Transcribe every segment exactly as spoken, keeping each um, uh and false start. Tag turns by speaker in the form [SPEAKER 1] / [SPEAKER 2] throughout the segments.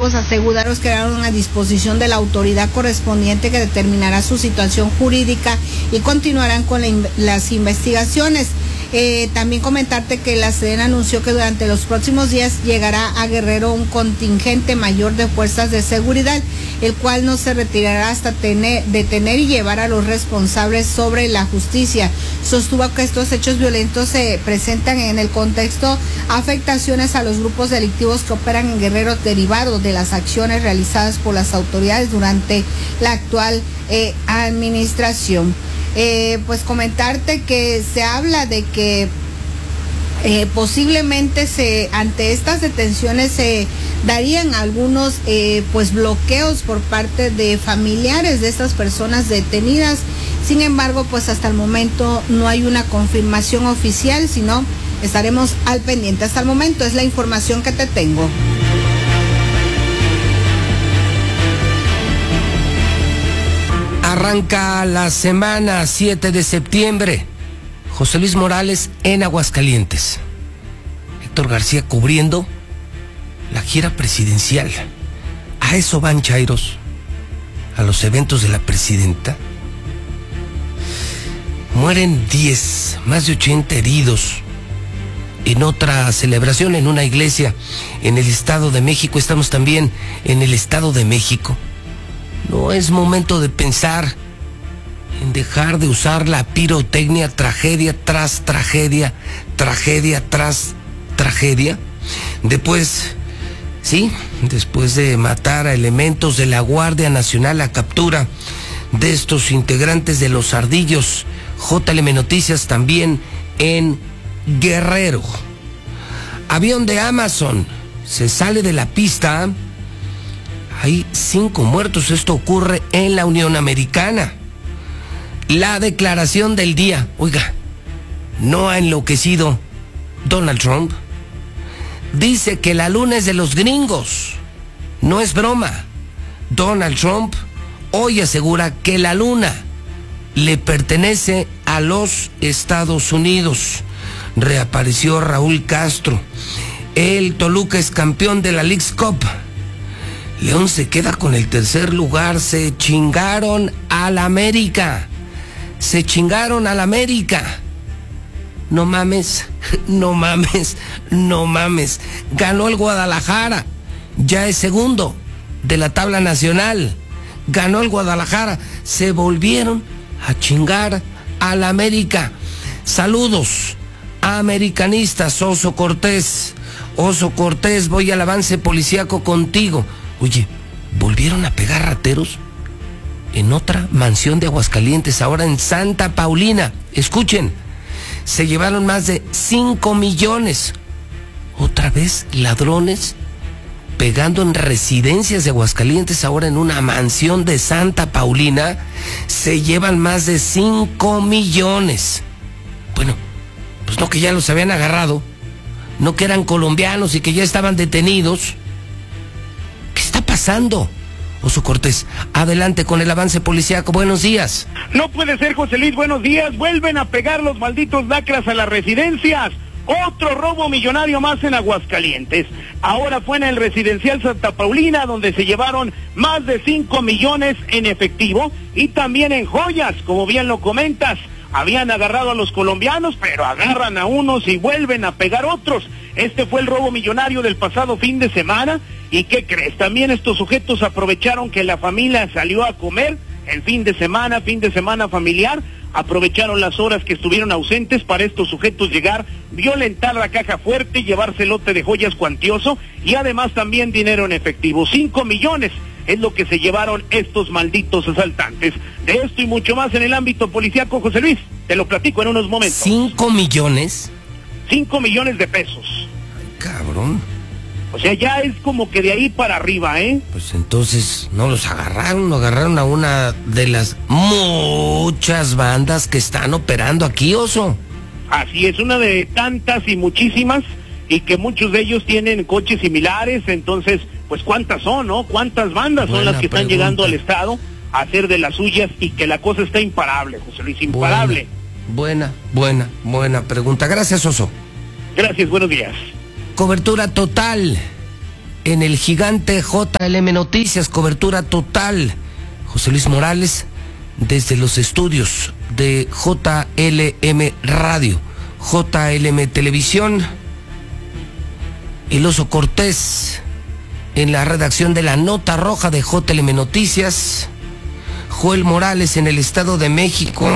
[SPEAKER 1] pues aseguraron quedaron a disposición de la autoridad correspondiente que determinará su situación jurídica y continuarán con la, las investigaciones. Eh, también comentarte que la Sedena anunció que durante los próximos días llegará a Guerrero un contingente mayor de fuerzas de seguridad, el cual no se retirará hasta tener, detener y llevar a los responsables sobre la justicia. Sostuvo que estos hechos violentos se presentan en el contexto afectaciones a los grupos delictivos que operan en Guerrero derivados de las acciones realizadas por las autoridades durante la actual eh, administración. Eh, pues comentarte que se habla de que eh, posiblemente se ante estas detenciones se darían algunos eh, pues bloqueos por parte de familiares de estas personas detenidas. Sin embargo, pues hasta el momento no hay una confirmación oficial, sino estaremos al pendiente. Hasta el momento es la información que te tengo.
[SPEAKER 2] Arranca la semana siete de septiembre. José Luis Morales en Aguascalientes. Héctor García cubriendo la gira presidencial. A eso van chairos, a los eventos de la presidenta. Mueren diez, más de ochenta heridos. En otra celebración en una iglesia en el Estado de México. Estamos también en el Estado de México. No es momento de pensar en dejar de usar la pirotecnia, tragedia tras tragedia, tragedia tras tragedia. Después, sí, después de matar a elementos de la Guardia Nacional, la captura de estos integrantes de los Ardillos. J L M Noticias también en Guerrero. Avión de Amazon se sale de la pista. Hay cinco muertos. Esto ocurre en la Unión Americana. La declaración del día. Oiga, ¿no ha enloquecido Donald Trump? Dice que la luna es de los gringos. No es broma. Donald Trump hoy asegura que la luna le pertenece a los Estados Unidos. Reapareció Raúl Castro. El Toluca es campeón de la Leagues Cup. León se queda con el tercer lugar. Se chingaron al América. Se chingaron al América. No mames, no mames, no mames. Ganó el Guadalajara. Ya es segundo de la tabla nacional. Ganó el Guadalajara. Se volvieron a chingar al América. Saludos a americanistas. Oso Cortés. Oso Cortés, voy al avance policíaco contigo. Oye, ¿volvieron a pegar rateros? En otra mansión de Aguascalientes, ahora en Santa Paulina. Escuchen, se llevaron más de cinco millones. Otra vez ladrones pegando en residencias de Aguascalientes, ahora en una mansión de Santa Paulina. Se llevan más de cinco millones. Bueno, pues no que ya los habían agarrado, no que eran colombianos y que ya estaban detenidos. ¿Qué está pasando? Oso Cortés, adelante con el avance policíaco. Buenos días.
[SPEAKER 3] No puede ser, José Luis, buenos días. Vuelven a pegar los malditos lacras a las residencias. Otro robo millonario más en Aguascalientes. Ahora fue en el residencial Santa Paulina, donde se llevaron más de cinco millones en efectivo y también en joyas, como bien lo comentas. Habían agarrado a los colombianos, pero agarran a unos y vuelven a pegar otros. Este fue el robo millonario del pasado fin de semana. ¿Y qué crees? También estos sujetos aprovecharon que la familia salió a comer el fin de semana, fin de semana familiar. Aprovecharon las horas que estuvieron ausentes para estos sujetos llegar, violentar la caja fuerte, llevarse lote de joyas cuantioso y además también dinero en efectivo. Cinco millones es lo que se llevaron estos malditos asaltantes. De esto y mucho más en el ámbito policíaco, José Luis, te lo platico en unos momentos.
[SPEAKER 2] ¿Cinco millones?
[SPEAKER 3] Cinco millones de pesos.
[SPEAKER 2] Ay, cabrón.
[SPEAKER 3] O sea, ya es como que de ahí para arriba, ¿eh?
[SPEAKER 2] Pues entonces no los agarraron, no agarraron a una de las muchas bandas que están operando aquí, Oso.
[SPEAKER 3] Así es, una de tantas y muchísimas, y que muchos de ellos tienen coches similares. Entonces, pues cuántas son, ¿no? Cuántas bandas son
[SPEAKER 2] Buena
[SPEAKER 3] las que están
[SPEAKER 2] pregunta.
[SPEAKER 3] llegando al estado a hacer de las suyas, y que la cosa está imparable, José Luis, imparable.
[SPEAKER 2] Buena, buena, buena pregunta. Gracias, Oso.
[SPEAKER 3] Gracias, buenos días.
[SPEAKER 2] Cobertura total en el gigante J L M Noticias, cobertura total. José Luis Morales desde los estudios de J L M Radio, J L M Televisión. El Oso Cortés en la redacción de la Nota Roja de J L M Noticias. Joel Morales en el Estado de México,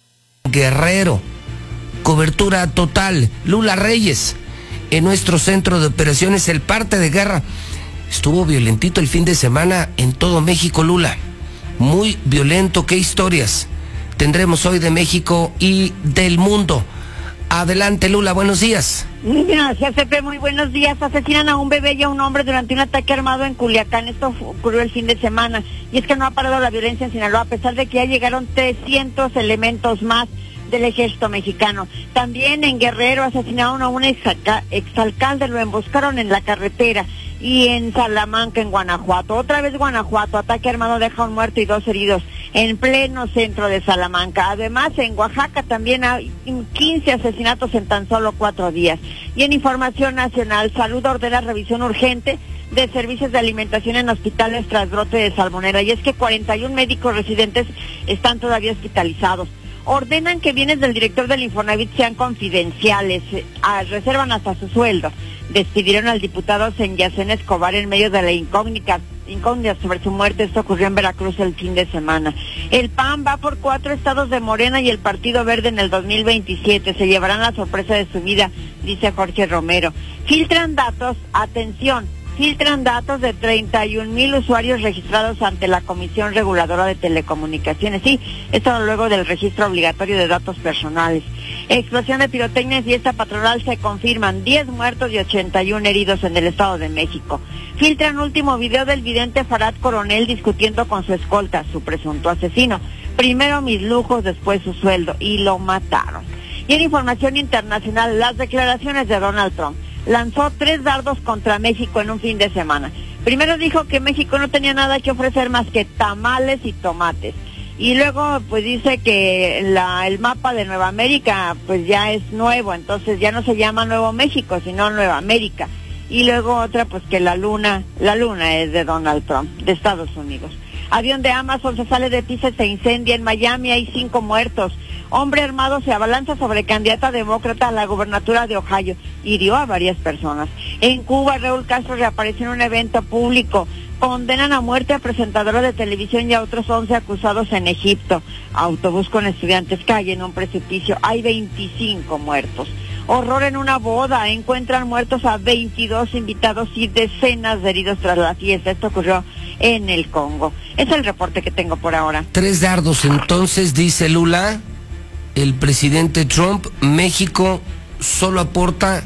[SPEAKER 2] Guerrero, cobertura total. Lula Reyes en nuestro centro de operaciones, el parte de guerra. Estuvo violentito el fin de semana en todo México, Lula. Muy violento. ¿Qué historias tendremos hoy de México y del mundo? Adelante, Lula, buenos días.
[SPEAKER 4] Gracias, Pepe, muy buenos días. Asesinan a un bebé y a un hombre durante un ataque armado en Culiacán. Esto ocurrió el fin de semana. Y es que no ha parado la violencia en Sinaloa, a pesar de que ya llegaron trescientos elementos más del ejército mexicano. También en Guerrero asesinaron a un exalcalde, lo emboscaron en la carretera. Y en Salamanca, en Guanajuato, otra vez Guanajuato, ataque armado deja un muerto y dos heridos en pleno centro de Salamanca. Además, en Oaxaca también hay quince asesinatos en tan solo cuatro días. Y en información nacional, Salud ordena revisión urgente de servicios de alimentación en hospitales tras brote de salmonela. Y es que cuarenta y un médicos residentes están todavía hospitalizados. Ordenan que bienes del director del Infonavit sean confidenciales, eh, reservan hasta su sueldo. Despidieron al diputado Senyacén Escobar en medio de la incógnita, incógnita sobre su muerte. Esto ocurrió en Veracruz el fin de semana. El P A N va por cuatro estados de Morena y el Partido Verde en el dos mil veintisiete. Se llevarán la sorpresa de su vida, dice Jorge Romero. Filtran datos, atención, filtran datos de treinta y un mil usuarios registrados ante la Comisión Reguladora de Telecomunicaciones. Sí, esto luego del registro obligatorio de datos personales. Explosión de pirotecnia en fiesta patronal, se confirman diez muertos y ochenta y un heridos en el Estado de México. Filtran último video del vidente Farad Coronel discutiendo con su escolta, su presunto asesino. Primero mis lujos, después su sueldo, y lo mataron. Y en información internacional, las declaraciones de Donald Trump. Lanzó tres dardos contra México en un fin de semana. Primero dijo que México no tenía nada que ofrecer más que tamales y tomates. Y luego pues dice que la, el mapa de Nueva América pues ya es nuevo, entonces ya no se llama Nuevo México, sino Nueva América. Y luego otra pues que la luna, la luna es de Donald Trump, de Estados Unidos. Avión de Amazon se sale de pista y se incendia en Miami, hay cinco muertos. Hombre armado se abalanza sobre candidata demócrata a la gobernatura de Ohio, hirió a varias personas. En Cuba, Raúl Castro reapareció en un evento público. Condenan a muerte a presentadora de televisión y a otros once acusados en Egipto. Autobús con estudiantes cae en un precipicio, hay veinticinco muertos. Horror en una boda, encuentran muertos a veintidós invitados y decenas de heridos tras la fiesta. Esto ocurrió en el Congo. Es el reporte que tengo por ahora.
[SPEAKER 2] Tres dardos, entonces, dice Lula. El presidente Trump, México solo aporta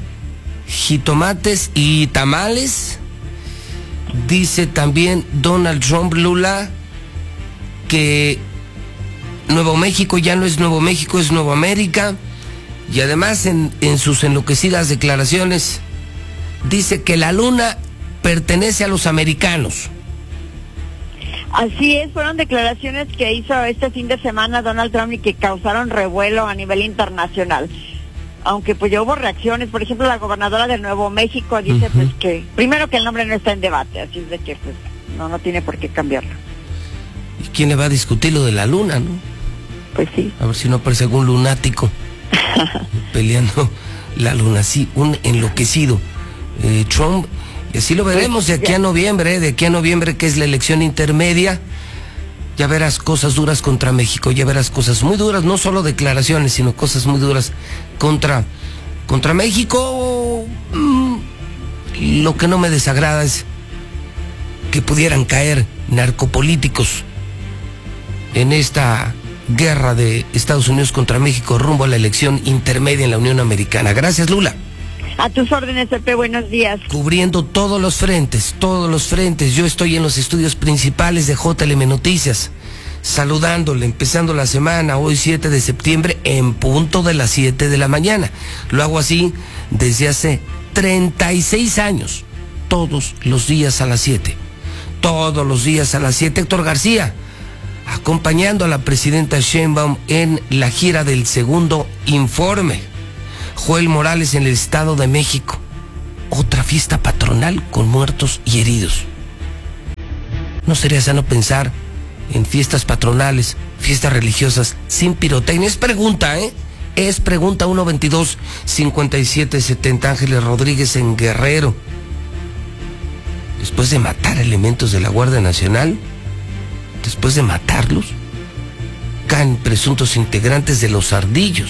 [SPEAKER 2] jitomates y tamales. Dice también Donald Trump, Lula, que Nuevo México ya no es Nuevo México, es Nueva América. Y además en, en sus enloquecidas declaraciones dice que la luna pertenece a los americanos.
[SPEAKER 4] Así es, fueron declaraciones que hizo este fin de semana Donald Trump y que causaron revuelo a nivel internacional. Aunque pues ya hubo reacciones, por ejemplo la gobernadora de Nuevo México dice uh-huh. pues que, primero que el nombre no está en debate, así es de que pues no, no tiene por qué cambiarlo.
[SPEAKER 2] ¿Y quién le va a discutir lo de la luna, no?
[SPEAKER 4] Pues sí.
[SPEAKER 2] A ver si no parece algún lunático peleando la luna, sí, un enloquecido. Eh, Trump... Y así lo veremos de aquí a noviembre, de aquí a noviembre que es la elección intermedia. Ya verás cosas duras contra México, ya verás cosas muy duras, no solo declaraciones, sino cosas muy duras contra, contra México. Mm, lo que no me desagrada es que pudieran caer narcopolíticos en esta guerra de Estados Unidos contra México rumbo a la elección intermedia en la Unión Americana. Gracias, Lula.
[SPEAKER 4] A tus órdenes, Pepe, buenos días.
[SPEAKER 2] Cubriendo todos los frentes, todos los frentes. Yo estoy en los estudios principales de J L M Noticias, saludándole, empezando la semana, hoy siete de septiembre, en punto de las siete de la mañana. Lo hago así desde hace treinta y seis años, todos los días a las siete. Todos los días a las siete. Héctor García, acompañando a la presidenta Sheinbaum en la gira del segundo informe. Joel Morales en el Estado de México. otra fiesta patronal con muertos y heridos. ¿No sería sano pensar en fiestas patronales, fiestas religiosas sin pirotecnia? Es pregunta, ¿eh? Es pregunta. Uno veintidós cincuenta y siete setenta. Ángeles Rodríguez en Guerrero. Después de matar elementos de la Guardia Nacional, después de matarlos, caen presuntos integrantes de los Ardillos.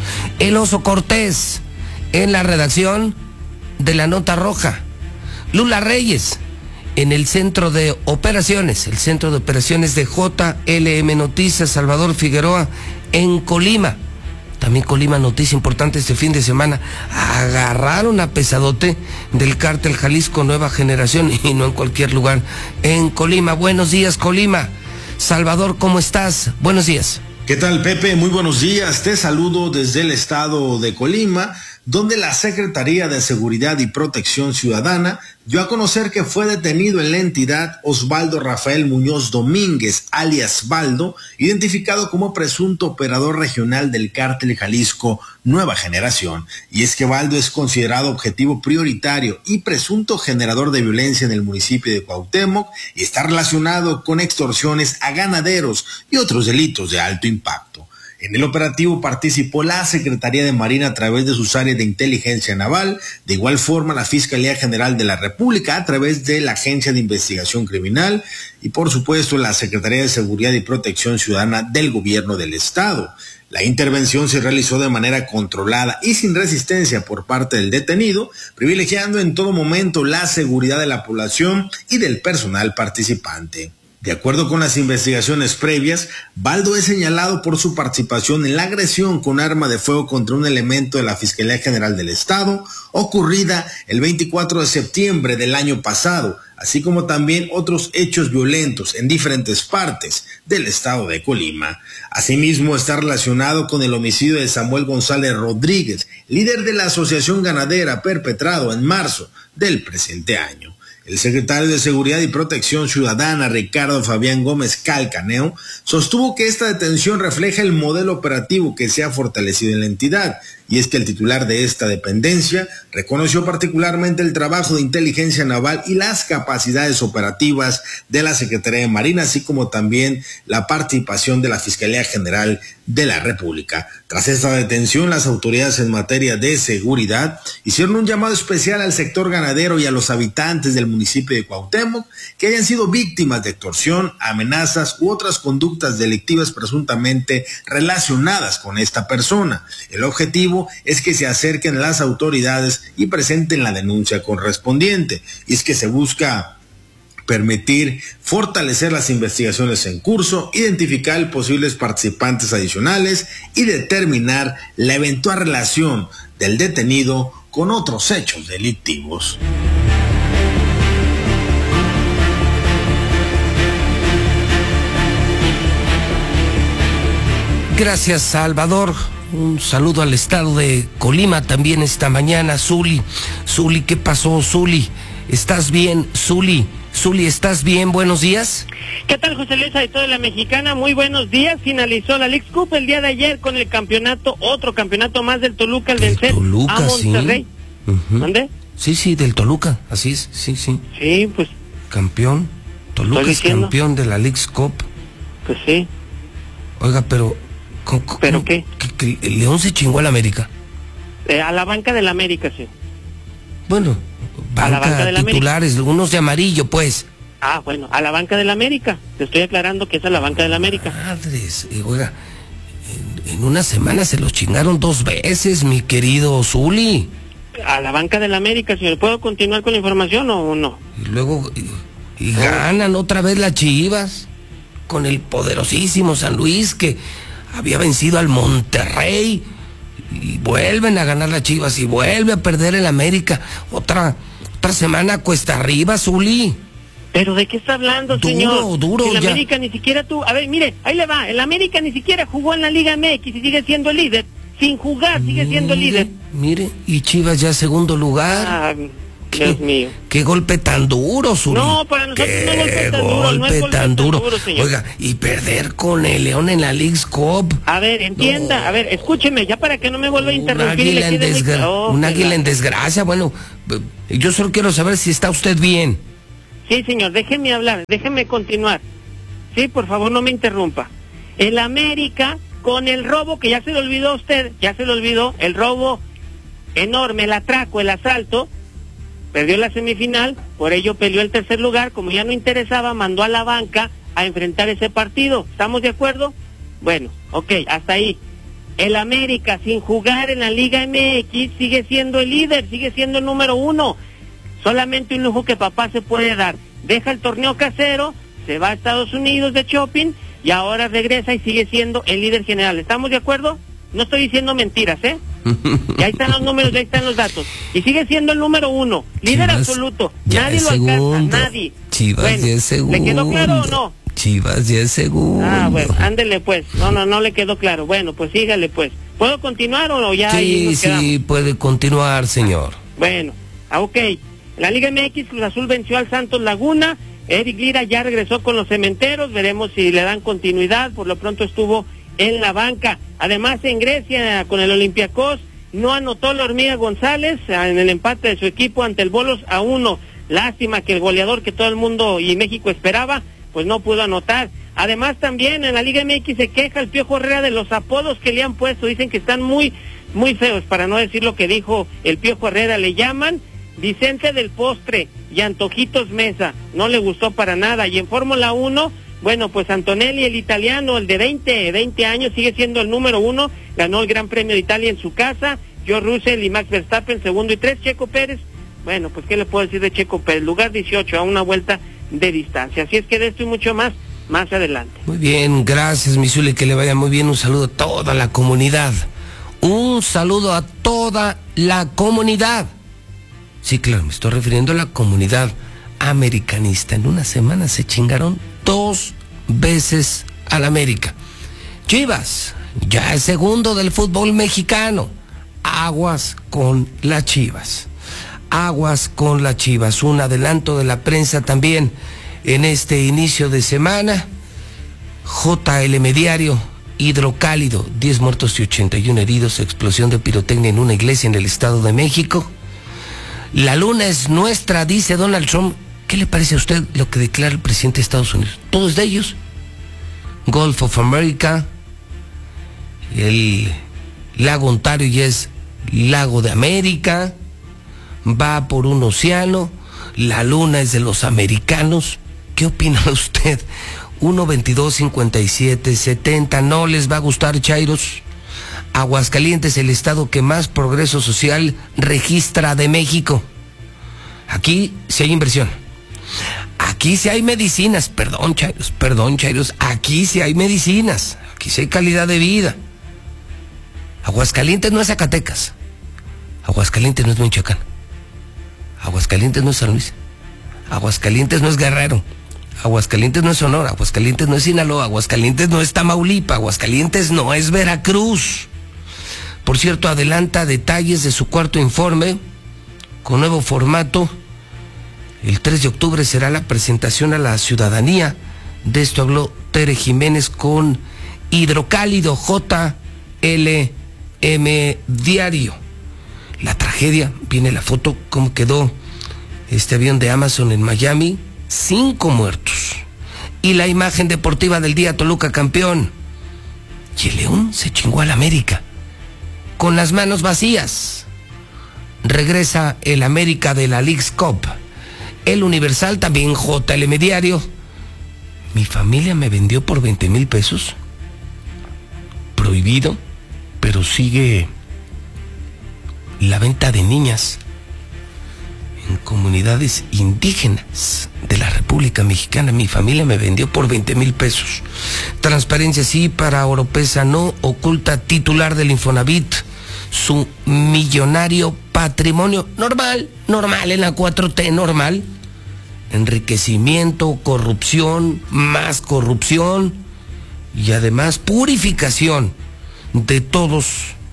[SPEAKER 2] El Oso Cortés, en la redacción de La Nota Roja. Lula Reyes, en el centro de operaciones, el centro de operaciones de J L M Noticias. Salvador Figueroa, en Colima. También Colima, noticia importante este fin de semana. Agarraron a Pesadote del cártel Jalisco Nueva Generación, y no en cualquier lugar, en Colima. Buenos días, Colima. Salvador, ¿cómo estás? Buenos días.
[SPEAKER 5] ¿Qué tal, Pepe? Muy buenos días. Te saludo desde el estado de Colima, donde la Secretaría de Seguridad y Protección Ciudadana dio a conocer que fue detenido en la entidad Osvaldo Rafael Muñoz Domínguez, alias Baldo, identificado como presunto operador regional del cártel Jalisco Nueva Generación. Y es que Baldo es considerado objetivo prioritario y presunto generador de violencia en el municipio de Cuauhtémoc, y está relacionado con extorsiones a ganaderos y otros delitos de alto impacto. En el operativo participó la Secretaría de Marina a través de sus áreas de inteligencia naval, de igual forma la Fiscalía General de la República a través de la Agencia de Investigación Criminal y por supuesto la Secretaría de Seguridad y Protección Ciudadana del Gobierno del Estado. La intervención se realizó de manera controlada y sin resistencia por parte del detenido, privilegiando en todo momento la seguridad de la población y del personal participante. De acuerdo con las investigaciones previas, Baldo es señalado por su participación en la agresión con arma de fuego contra un elemento de la Fiscalía General del Estado, ocurrida el veinticuatro de septiembre del año pasado, así como también otros hechos violentos en diferentes partes del estado de Colima. Asimismo, está relacionado con el homicidio de Samuel González Rodríguez, líder de la Asociación Ganadera, perpetrado en marzo del presente año. El secretario de Seguridad y Protección Ciudadana, Ricardo Fabián Gómez Calcaneo, sostuvo que esta detención refleja el modelo operativo que se ha fortalecido en la entidad, y es que el titular de esta dependencia reconoció particularmente el trabajo de inteligencia naval y las capacidades operativas de la Secretaría de Marina, así como también la participación de la Fiscalía General de la República. Tras esta detención, las autoridades en materia de seguridad hicieron un llamado especial al sector ganadero y a los habitantes del municipio de Cuauhtémoc que hayan sido víctimas de extorsión, amenazas u otras conductas delictivas presuntamente relacionadas con esta persona. El objetivo es que se acerquen a las autoridades y presenten la denuncia correspondiente. Y es que se busca permitir fortalecer las investigaciones en curso, identificar posibles participantes adicionales y determinar la eventual relación del detenido con otros hechos delictivos.
[SPEAKER 2] Gracias, Salvador. Un saludo al estado de Colima también esta mañana. Zuli, Zuli, ¿qué pasó, Zuli? ¿Estás bien, Zuli? Zuli, ¿estás bien? Buenos días.
[SPEAKER 6] ¿Qué tal, José Luis, y toda la mexicana? Muy buenos días. Finalizó la Leagues Cup el día de ayer con el campeonato, otro campeonato más del Toluca, al vencer
[SPEAKER 2] Toluca,
[SPEAKER 6] a Monterrey.
[SPEAKER 2] Sí. Uh-huh.
[SPEAKER 6] ¿Dónde?
[SPEAKER 2] Sí, sí, del Toluca, así es, sí, sí.
[SPEAKER 6] Sí, pues.
[SPEAKER 2] Campeón. Toluca es campeón de la Leagues Cup.
[SPEAKER 6] Pues sí.
[SPEAKER 2] Oiga, pero... ¿Cómo,
[SPEAKER 6] ¿Pero
[SPEAKER 2] cómo,
[SPEAKER 6] qué?
[SPEAKER 2] Que, que el León se chingó al América.
[SPEAKER 6] Eh, a la banca del América, sí.
[SPEAKER 2] Bueno, banca,
[SPEAKER 6] a la banca del
[SPEAKER 2] titulares,
[SPEAKER 6] América.
[SPEAKER 2] Unos de amarillo, pues.
[SPEAKER 6] Ah, bueno, a la banca del América. Te estoy aclarando que es a la banca del América.
[SPEAKER 2] Madres, eh, oiga, en, en una semana se los chingaron dos veces, mi querido Zuli.
[SPEAKER 6] A la banca del América, señor. ¿Puedo continuar con la información o no?
[SPEAKER 2] Y luego, y, y ganan otra vez las Chivas con el poderosísimo San Luis, que había vencido al Monterrey, y vuelven a ganar las Chivas y vuelve a perder el América. Otra otra semana cuesta arriba, Zuli.
[SPEAKER 6] ¿Pero de qué está hablando,
[SPEAKER 2] duro,
[SPEAKER 6] señor?
[SPEAKER 2] Duro, duro.
[SPEAKER 6] El
[SPEAKER 2] ya.
[SPEAKER 6] América ni siquiera tú... A ver, mire, ahí le va. El América ni siquiera jugó en la Liga M X y sigue siendo el líder. Sin jugar, sigue
[SPEAKER 2] mire,
[SPEAKER 6] siendo el líder.
[SPEAKER 2] Mire, y Chivas ya segundo lugar.
[SPEAKER 6] Ah, Dios mío.
[SPEAKER 2] Qué golpe tan duro, Zuli.
[SPEAKER 6] No, para nosotros no es golpe tan duro, no es golpe tan duro, señor.
[SPEAKER 2] Oiga, y perder con el León en la Leagues Cup.
[SPEAKER 6] A ver, entienda, no. A ver, escúcheme, ya para que no me vuelva a interrumpir.
[SPEAKER 2] Un águila, en, desgra oh, un águila en desgracia, bueno, yo solo quiero saber si está usted bien.
[SPEAKER 6] Sí, señor, déjeme hablar, déjeme continuar. Sí, por favor, no me interrumpa. El América, con el robo, que ya se le olvidó a usted, ya se le olvidó, el robo enorme, el atraco, el asalto, perdió la semifinal, por ello peleó el tercer lugar, como ya no interesaba, mandó a la banca a enfrentar ese partido. ¿Estamos de acuerdo? Bueno, ok, hasta ahí. El América, sin jugar en la Liga M X, sigue siendo el líder, sigue siendo el número uno. Solamente un lujo que papá se puede dar. Deja el torneo casero, se va a Estados Unidos de shopping y ahora regresa y sigue siendo el líder general. ¿Estamos de acuerdo? No estoy diciendo mentiras, ¿eh? Y ahí están los números, ahí están los datos. Y sigue siendo el número uno, líder Chivas, absoluto. Nadie lo segundo. alcanza, nadie.
[SPEAKER 2] Chivas bueno, ya es segundo.
[SPEAKER 6] ¿Le quedó claro o no?
[SPEAKER 2] Chivas ya es segundo.
[SPEAKER 6] Ah, bueno, ándele pues. No, no, no le quedó claro. Bueno, pues sígale pues. ¿Puedo continuar o no? Ya
[SPEAKER 2] sí, sí, puede continuar, señor.
[SPEAKER 6] Bueno, ah, ok. La Liga M X, Cruz Azul venció al Santos Laguna. Eric Lira ya regresó con los cementeros. Veremos si le dan continuidad. Por lo pronto estuvo en la banca. Además, en Grecia, con el Olympiacos, no anotó la Hormiga González en el empate de su equipo ante el Bolos a uno. Lástima que el goleador que todo el mundo y México esperaba, pues no pudo anotar. Además, también en la Liga M X se queja el Piojo Herrera de los apodos que le han puesto. Dicen que están muy, muy feos, para no decir lo que dijo el Piojo Herrera. Le llaman Vicente del Postre y Antojitos Mesa. No le gustó para nada. Y en Fórmula uno, bueno, pues Antonelli, el italiano, el de veinte, veinte años, sigue siendo el número uno. Ganó el Gran Premio de Italia en su casa. George Russell y Max Verstappen, segundo y tres. Checo Pérez, bueno, pues qué le puedo decir de Checo Pérez, lugar dieciocho, a una vuelta de distancia. Así es que de esto y mucho más, más adelante.
[SPEAKER 2] Muy bien, gracias, mi Zuli, que le vaya muy bien. Un saludo a toda la comunidad. Un saludo a toda la comunidad. Sí, claro, me estoy refiriendo a la comunidad americanista. En una semana se chingaron dos veces al América. Chivas, ya es segundo del fútbol mexicano. Aguas con las Chivas. Aguas con las Chivas. Un adelanto de la prensa también en este inicio de semana. J L M Diario, hidrocálido, diez muertos y ochenta y uno heridos, explosión de pirotecnia en una iglesia en el Estado de México. La luna es nuestra, dice Donald Trump. ¿Qué le parece a usted lo que declara el presidente de Estados Unidos? Todos de ellos. Gulf of America, el lago Ontario ya es lago de América, va por un océano, la luna es de los americanos. ¿Qué opina usted? uno veintidós cincuenta y siete setenta, ¿no les va a gustar, chairos? Aguascalientes, el estado que más progreso social registra de México. Aquí sí hay inversión. Aquí sí hay medicinas. Perdón, chairos, perdón, chairos. Aquí sí hay medicinas. Aquí sí hay calidad de vida. Aguascalientes no es Zacatecas. Aguascalientes no es Michoacán. Aguascalientes no es San Luis. Aguascalientes no es Guerrero. Aguascalientes no es Sonora. Aguascalientes no es Sinaloa. Aguascalientes no es Tamaulipas. Aguascalientes no es Veracruz. Por cierto, adelanta detalles de su cuarto informe con nuevo formato. El tres de octubre será la presentación a la ciudadanía. De esto habló Tere Jiménez con Hidrocálido, J L M Diario. La tragedia, viene la foto, cómo quedó este avión de Amazon en Miami, cinco muertos. Y la imagen deportiva del día, Toluca campeón. Y el León se chingó al América con las manos vacías. Regresa el América de la Leagues Cup. El Universal, también J L M Diario. Mi familia me vendió por veinte mil pesos. Prohibido, pero sigue la venta de niñas en comunidades indígenas de la República Mexicana. Mi familia me vendió por veinte mil pesos. Transparencia sí, para Oropesa no. Oculta titular del Infonavit su millonario patrimonio. Normal, normal en la cuatro T, normal. Enriquecimiento, corrupción, más corrupción y además purificación de todos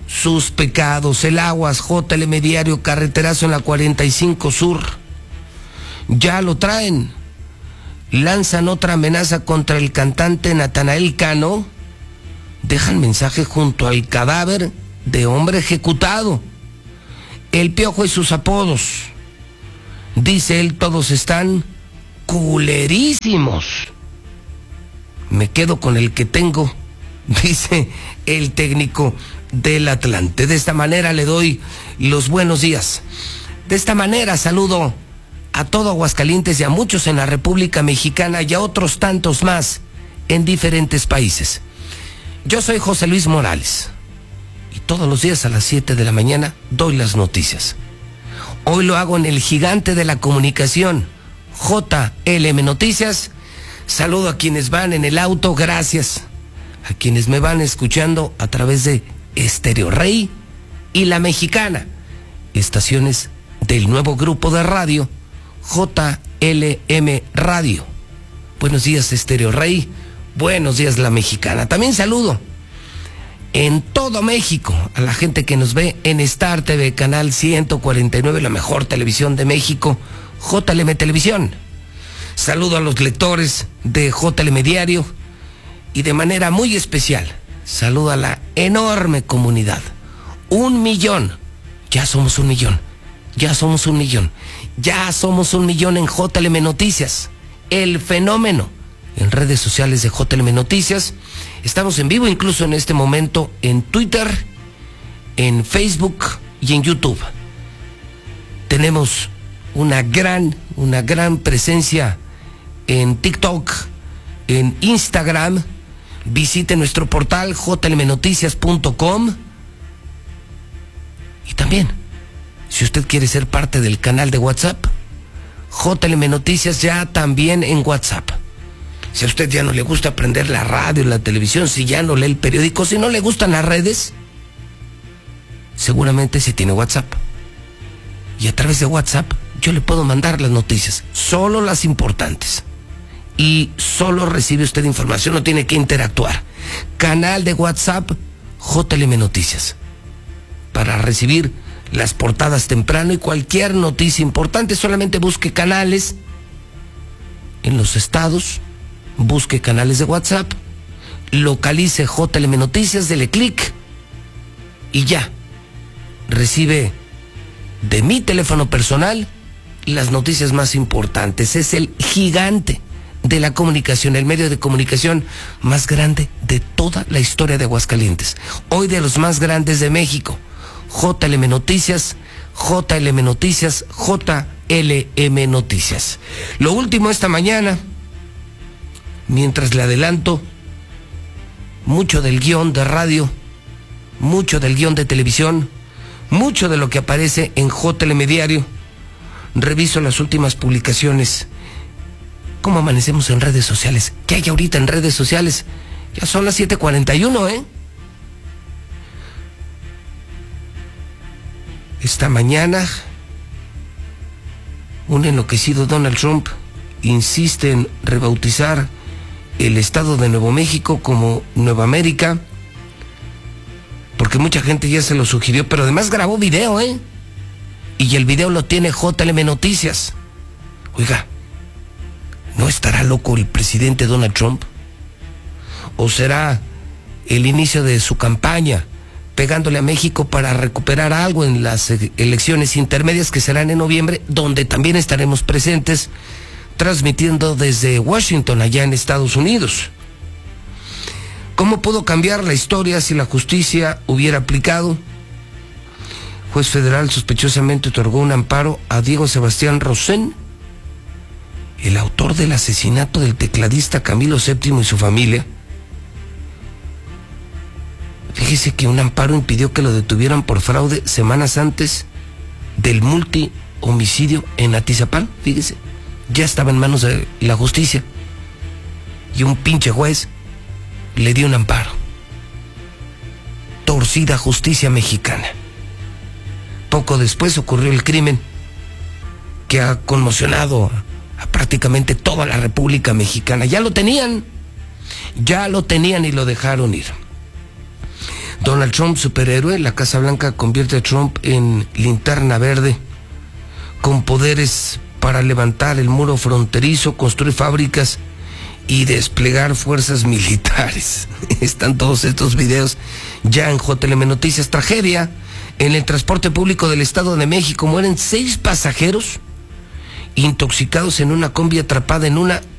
[SPEAKER 2] sus pecados. El Aguas, J L M Diario, carreterazo en la cuarenta y cinco Sur. Ya lo traen. Lanzan otra amenaza contra el cantante Natanael Cano. Dejan mensaje junto al cadáver de hombre ejecutado. El Piojo y sus apodos. Dice él, todos están culerísimos. Me quedo con el que tengo, dice el técnico del Atlante. De esta manera le doy los buenos días. De esta manera saludo a todo Aguascalientes y a muchos en la República Mexicana y a otros tantos más en diferentes países. Yo soy José Luis Morales y todos los días a las siete de la mañana doy las noticias. Hoy lo hago en el gigante de la comunicación, J L M Noticias. Saludo a quienes van en el auto, gracias. A quienes me van escuchando a través de Estéreo Rey y La Mexicana, estaciones del nuevo grupo de radio J L M Radio. Buenos días, Estéreo Rey. Buenos días, La Mexicana. También saludo en todo México a la gente que nos ve en Star T V, canal ciento cuarenta y nueve, la mejor televisión de México, J L M Televisión. Saludo a los lectores de J L M Diario y de manera muy especial saludo a la enorme comunidad. Un millón. Ya somos un millón. Ya somos un millón. Ya somos un millón en J L M Noticias. El fenómeno en redes sociales de J L M Noticias. Estamos en vivo incluso en este momento en Twitter, en Facebook y en YouTube. Tenemos una gran, una gran presencia en TikTok, en Instagram. Visite nuestro portal j l m noticias punto com. Y también, si usted quiere ser parte del canal de WhatsApp, J L M Noticias ya también en WhatsApp. Si a usted ya no le gusta aprender la radio, la televisión, si ya no lee el periódico, si no le gustan las redes, seguramente sí tiene WhatsApp. Y a través de WhatsApp yo le puedo mandar las noticias, solo las importantes. Y solo recibe usted información, no tiene que interactuar. Canal de WhatsApp J L M Noticias, para recibir las portadas temprano y cualquier noticia importante. Solamente busque canales en los estados, busque canales de WhatsApp, localice J L M Noticias, dele clic y ya recibe de mi teléfono personal las noticias más importantes. Es el gigante de la comunicación, el medio de comunicación más grande de toda la historia de Aguascalientes, hoy de los más grandes de México. J L M Noticias, J L M Noticias, J L M Noticias. Lo último esta mañana, mientras le adelanto mucho del guión de radio, mucho del guión de televisión, mucho de lo que aparece en J L M Diario, reviso las últimas publicaciones. ¿Cómo amanecemos en redes sociales? ¿Qué hay ahorita en redes sociales? Ya son las siete cuarenta y uno, ¿eh? Esta mañana, un enloquecido Donald Trump insiste en rebautizar el estado de Nuevo México como Nueva América, porque mucha gente ya se lo sugirió, pero además grabó video, ¿eh? Y el video lo tiene J L M Noticias. Oiga, ¿no estará loco el presidente Donald Trump? ¿O será el inicio de su campaña, pegándole a México para recuperar algo en las elecciones intermedias que serán en noviembre, donde también estaremos presentes, transmitiendo desde Washington, allá en Estados Unidos? ¿Cómo pudo cambiar la historia si la justicia hubiera aplicado? Juez federal sospechosamente otorgó un amparo a Diego Sebastián Rosén, el autor del asesinato del tecladista Camilo séptimo y su familia. Fíjese que un amparo impidió que lo detuvieran por fraude semanas antes del multihomicidio en Atizapán. Fíjese, ya estaba en manos de la justicia y un pinche juez le dio un amparo. Torcida justicia mexicana. Poco después ocurrió el crimen que ha conmocionado a prácticamente toda la República Mexicana. Ya lo tenían, ya lo tenían y lo dejaron ir. Donald Trump, superhéroe, la Casa Blanca convierte a Trump en linterna verde, con poderes para levantar el muro fronterizo, construir fábricas y desplegar fuerzas militares. Están todos estos videos ya en J L M Noticias. Tragedia en el transporte público del Estado de México. Mueren seis pasajeros intoxicados en una combi atrapada en una